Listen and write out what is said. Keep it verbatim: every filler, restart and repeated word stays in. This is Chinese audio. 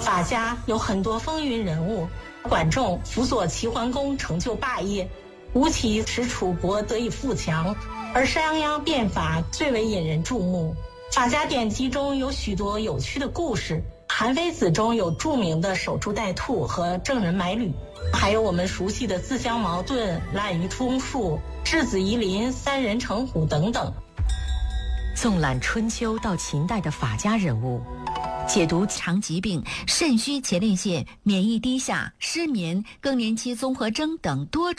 法家有很多风云人物，管仲辅佐齐桓公成就霸业，吴起使楚国得以富强，而商鞅变法最为引人注目。法家典籍中有许多有趣的故事，韩非子中有著名的守株待兔和郑人买履，还有我们熟悉的自相矛盾、滥竽充数、质子夷陵、三人成虎等等。 纵览春秋到秦代的法家人物， 解读常疾病、肾虚前列腺、免疫低下、失眠、更年期综合征等多